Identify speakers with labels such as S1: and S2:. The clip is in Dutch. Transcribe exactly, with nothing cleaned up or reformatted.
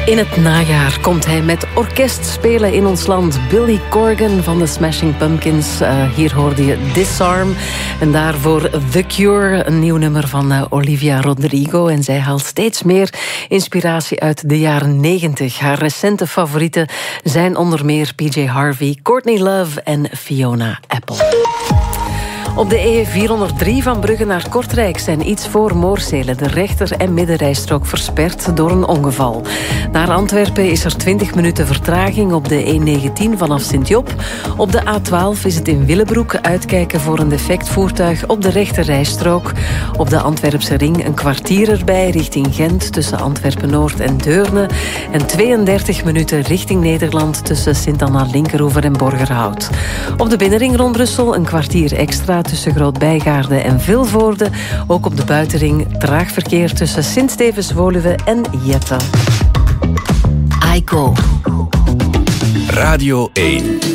S1: In het najaar komt hij met orkest spelen in ons land. Billy Corgan van de Smashing Pumpkins. Uh, hier hoorde je Disarm. En daarvoor The Cure, een nieuw nummer van uh, Olivia Rodrigo. En zij haalt steeds meer inspiratie uit de jaren negentig. Haar recente favorieten zijn onder meer P J Harvey, Courtney Love en Fiona Apple. Op de E vierhonderddrie van Brugge naar Kortrijk zijn iets voor Moorsele de rechter- en middenrijstrook versperd door een ongeval. Naar Antwerpen is er twintig minuten vertraging op de E negentien vanaf Sint-Job. Op de A twaalf is het in Willebroek uitkijken voor een defect voertuig op de rechterrijstrook. Op de Antwerpse ring een kwartier erbij richting Gent tussen Antwerpen-Noord en Deurne. En tweeëndertig minuten richting Nederland tussen Sint-Anna-Linkeroever en Borgerhout. Op de binnenring rond Brussel een kwartier extra tussen Groot-Bijgaarde en Vilvoorde. Ook op de buitenring traag verkeer tussen Sint-Stevens-Woluwe en Jette.
S2: I C O. Radio één.